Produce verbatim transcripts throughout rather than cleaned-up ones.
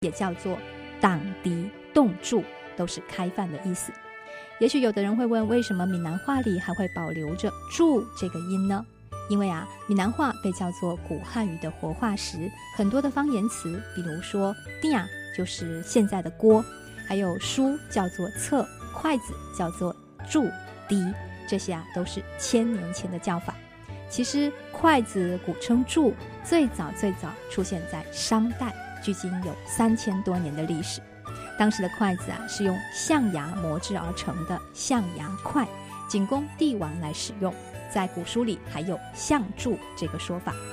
也叫做挡敌冻柱，都是开饭的意思。也许有的人会问，为什么闽南话里还会保留着柱这个音呢？因为啊，闽南话被叫做古汉语的活化石，很多的方言词，比如说鼎就是现在的锅，还有书叫做册，筷子叫做柱滴，这些啊都是千年前的叫法。其实筷子古称柱，最早最早出现在商代，距今有三千多年的历史。当时的筷子啊是用象牙磨制而成的象牙筷，仅供帝王来使用，在古书里还有象柱这个说法。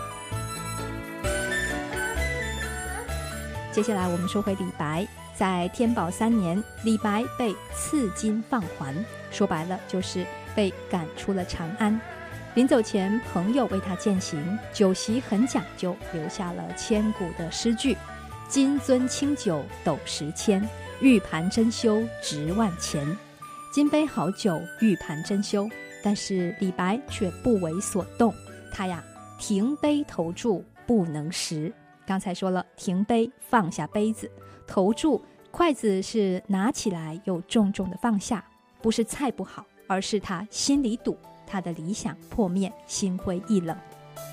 接下来我们说回李白，在天宝三年，李白被赐金放还，说白了就是被赶出了长安。临走前，朋友为他饯行，酒席很讲究，留下了千古的诗句：金樽清酒斗十千，玉盘珍羞值万钱。金杯好酒，玉盘珍羞，但是李白却不为所动，他呀停杯投箸不能食。刚才说了，停杯放下杯子，投箸筷子是拿起来又重重的放下，不是菜不好，而是他心里堵，他的理想破灭，心灰意冷。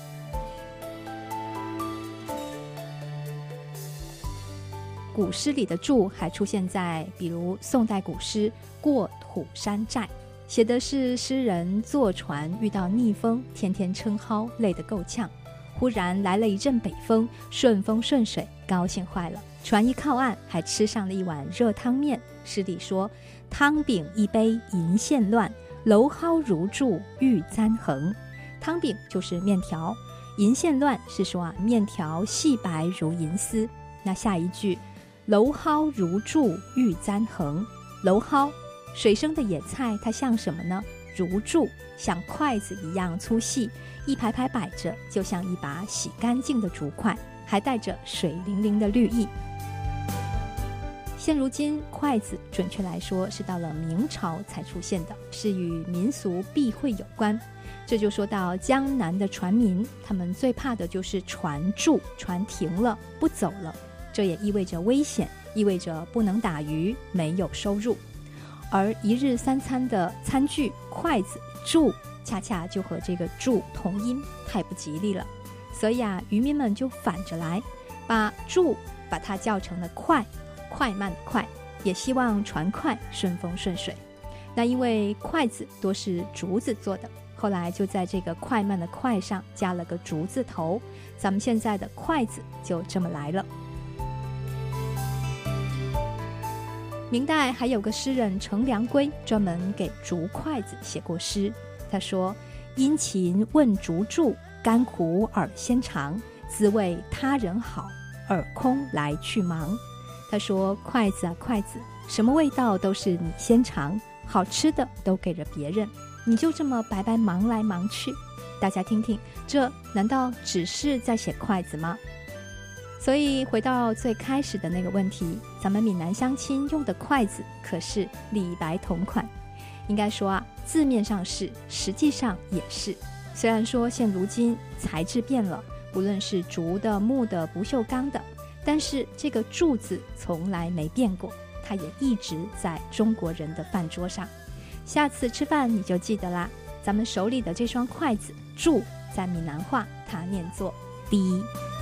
古诗里的柱还出现在比如宋代古诗《过土山寨》，写的是诗人坐船遇到逆风，天天撑蒿，累得够呛，忽然来了一阵北风，顺风顺水，高兴坏了，船一靠岸，还吃上了一碗热汤面。诗里说：汤饼一杯银线乱，蒌蒿如柱玉簪横。汤饼就是面条，银线乱是说啊面条细白如银丝。那下一句蒌蒿如柱玉簪横，蒌蒿水生的野菜，它像什么呢？如柱，像筷子一样粗细，一排排摆着，就像一把洗干净的竹筷，还带着水灵灵的绿意。现如今筷子准确来说是到了明朝才出现的，是与民俗避讳有关。这就说到江南的船民，他们最怕的就是船住，船停了不走了，这也意味着危险，意味着不能打鱼，没有收入。而一日三餐的餐具筷子箸，恰恰就和这个柱同音，太不吉利了。所以啊，渔民们就反着来，把柱把它叫成了快，快慢的快，也希望船快顺风顺水。那因为筷子多是竹子做的，后来就在这个快慢的快上加了个竹字头，咱们现在的筷子就这么来了。明代还有个诗人程良圭，专门给竹筷子写过诗。他说：殷勤问竹柱，甘苦耳先尝，滋味他人好，耳空来去忙。他说筷子啊筷子，什么味道都是你先尝，好吃的都给了别人，你就这么白白忙来忙去。大家听听，这难道只是在写筷子吗？所以回到最开始的那个问题，咱们闽南乡亲用的筷子可是李白同款。应该说啊，字面上是，实际上也是。虽然说现如今材质变了，不论是竹的、木的、不锈钢的，但是这个柱字从来没变过，它也一直在中国人的饭桌上。下次吃饭你就记得啦，咱们手里的这双筷子柱，在闽南话它念作滴。